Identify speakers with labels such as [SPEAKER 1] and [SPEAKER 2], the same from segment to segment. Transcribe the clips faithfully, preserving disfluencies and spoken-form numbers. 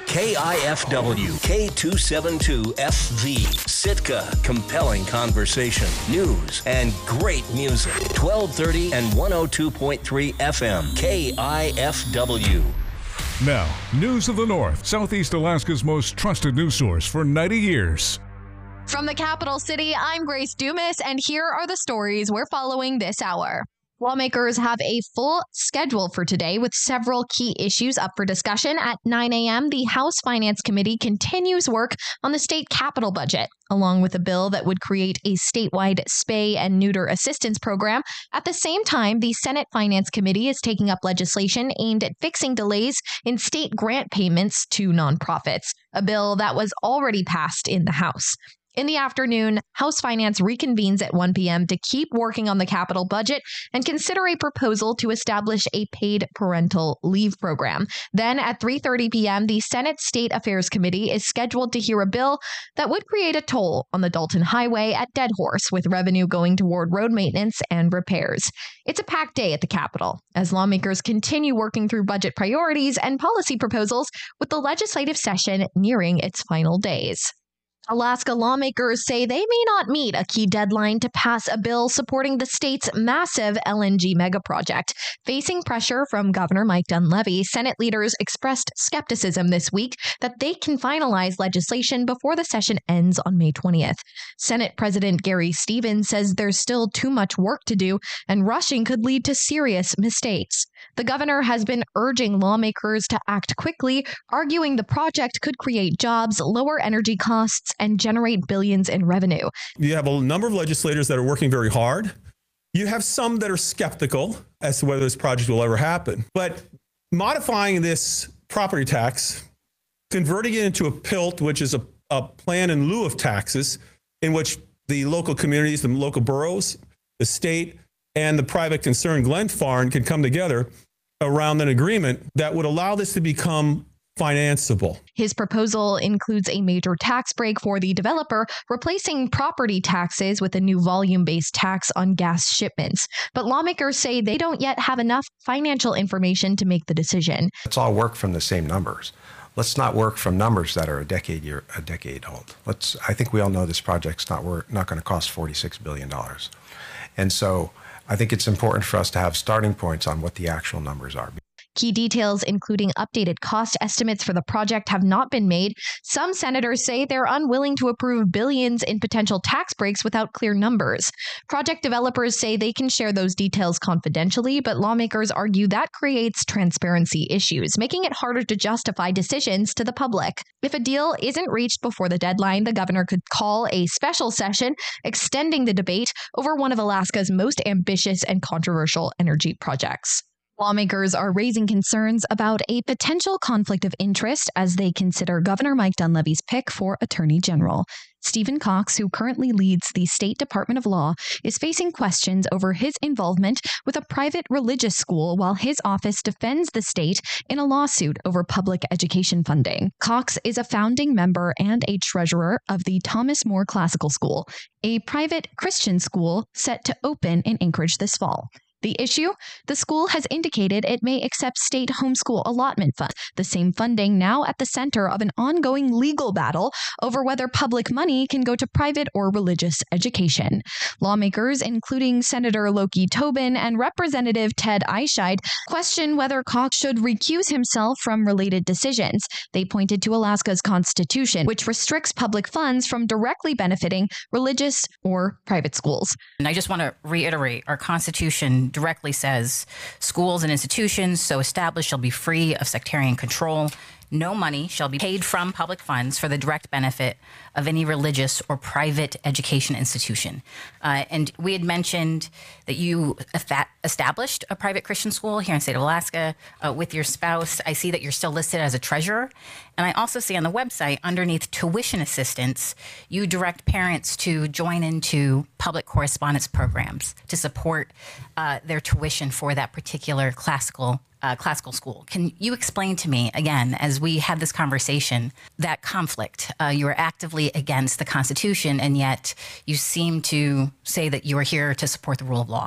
[SPEAKER 1] K I F W, K two seventy-two F V, Sitka, compelling conversation, news, and great music. twelve thirty and one oh two point three F M, K I F W.
[SPEAKER 2] Now, News of the North, Southeast Alaska's most trusted news source for ninety years.
[SPEAKER 3] From the capital city, I'm Grace Dumas, and here are the stories we're following this hour. Lawmakers have a full schedule for today with several key issues up for discussion. At nine a.m., the House Finance Committee continues work on the state capital budget, along with a bill that would create a statewide spay and neuter assistance program. At the same time, the Senate Finance Committee is taking up legislation aimed at fixing delays in state grant payments to nonprofits, a bill that was already passed in the House. In the afternoon, House Finance reconvenes at one p.m. to keep working on the capital budget and consider a proposal to establish a paid parental leave program. Then at three thirty p.m., the Senate State Affairs Committee is scheduled to hear a bill that would create a toll on the Dalton Highway at Dead Horse, with revenue going toward road maintenance and repairs. It's a packed day at the Capitol as lawmakers continue working through budget priorities and policy proposals, with the legislative session nearing its final days. Alaska lawmakers say they may not meet a key deadline to pass a bill supporting the state's massive L N G megaproject. Facing pressure from Governor Mike Dunleavy, Senate leaders expressed skepticism this week that they can finalize legislation before the session ends on May twentieth. Senate President Gary Stevens says there's still too much work to do, and rushing could lead to serious mistakes. The governor has been urging lawmakers to act quickly, arguing the project could create jobs, lower energy costs, and generate billions in revenue.
[SPEAKER 4] You have a number of legislators that are working very hard. You have some that are skeptical as to whether this project will ever happen. But modifying this property tax, converting it into a P I L T, which is a, a plan in lieu of taxes, in which the local communities, the local boroughs, the state, and the private concern, Glenfarne, can come together around an agreement that would allow this to become financeable.
[SPEAKER 3] His proposal includes a major tax break for the developer, replacing property taxes with a new volume-based tax on gas shipments. But lawmakers say they don't yet have enough financial information to make the decision.
[SPEAKER 5] Let's all work from the same numbers. Let's not work from numbers that are a decade year, a decade old. Let's. I think we all know this project's not work, not going to cost forty-six billion dollars. And so I think it's important for us to have starting points on what the actual numbers are.
[SPEAKER 3] Key details, including updated cost estimates for the project, have not been made. Some senators say they're unwilling to approve billions in potential tax breaks without clear numbers. Project developers say they can share those details confidentially, but lawmakers argue that creates transparency issues, making it harder to justify decisions to the public. If a deal isn't reached before the deadline, the governor could call a special session, extending the debate over one of Alaska's most ambitious and controversial energy projects. Lawmakers are raising concerns about a potential conflict of interest as they consider Governor Mike Dunleavy's pick for Attorney General. Stephen Cox, who currently leads the State Department of Law, is facing questions over his involvement with a private religious school while his office defends the state in a lawsuit over public education funding. Cox is a founding member and a treasurer of the Thomas More Classical School, a private Christian school set to open in Anchorage this fall. The issue? The school has indicated it may accept state homeschool allotment funds, the same funding now at the center of an ongoing legal battle over whether public money can go to private or religious education. Lawmakers, including Senator Loki Tobin and Representative Ted Eischeid, question whether Cox should recuse himself from related decisions. They pointed to Alaska's Constitution, which restricts public funds from directly benefiting religious or private schools.
[SPEAKER 6] And I just want to reiterate, our Constitution directly says schools and institutions so established shall be free of sectarian control. No money shall be paid from public funds for the direct benefit of any religious or private education institution. Uh, and we had mentioned that you established a private Christian school here in the state of Alaska uh, with your spouse. I see that you're still listed as a treasurer. And I also see on the website underneath tuition assistance, you direct parents to join into public correspondence programs to support uh, their tuition for that particular classical Uh, classical school. Can you explain to me, again, as we had this conversation, that conflict? Uh, you are actively against the Constitution, and yet you seem to say that you are here to support the rule of law.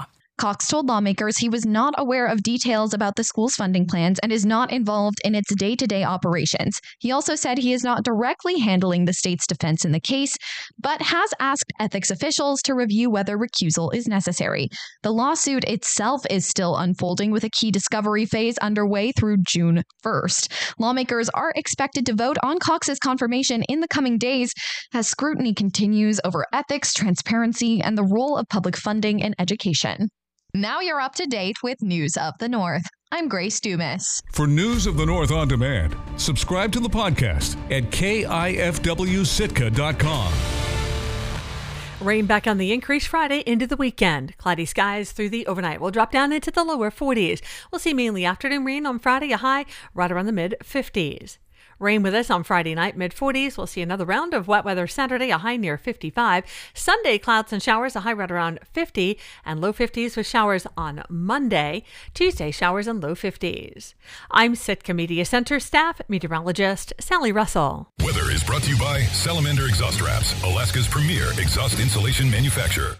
[SPEAKER 3] Cox told lawmakers he was not aware of details about the school's funding plans and is not involved in its day-to-day operations. He also said he is not directly handling the state's defense in the case, but has asked ethics officials to review whether recusal is necessary. The lawsuit itself is still unfolding, with a key discovery phase underway through June first. Lawmakers are expected to vote on Cox's confirmation in the coming days as scrutiny continues over ethics, transparency, and the role of public funding in education. Now you're up to date with News of the North. I'm Grace Dumas.
[SPEAKER 2] For News of the North on demand, subscribe to the podcast at K I F W Sitka dot com.
[SPEAKER 7] Rain back on the increase Friday into the weekend. Cloudy skies through the overnight will drop down into the lower forties. We'll see mainly afternoon rain on Friday, a high right around the mid fifties. Rain with us on Friday night, mid forties. We'll see another round of wet weather Saturday, a high near fifty-five. Sunday, clouds and showers, a high right around fifty, and low fifties with showers on Monday. Tuesday, showers and low fifties. I'm Sitka Media Center staff meteorologist Sally Russell.
[SPEAKER 8] Weather is brought to you by Salamander Exhaust Wraps, Alaska's premier exhaust insulation manufacturer.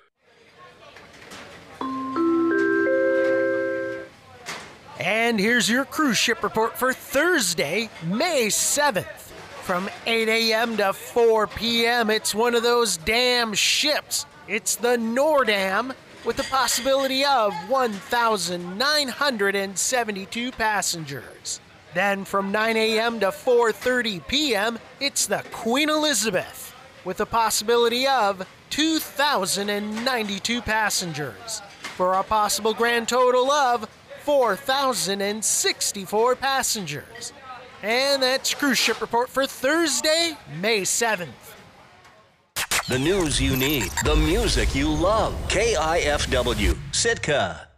[SPEAKER 9] And here's your cruise ship report for Thursday, May seventh. From eight a.m. to four p.m., it's one of those damn ships. It's the Nordam, with the possibility of one thousand nine hundred seventy-two passengers. Then from nine a.m. to four thirty p.m., it's the Queen Elizabeth, with the possibility of two thousand ninety-two passengers, for a possible grand total of four thousand sixty-four passengers. And that's Cruise Ship Report for Thursday, May seventh.
[SPEAKER 1] The news you need, the music you love. K I F W Sitka.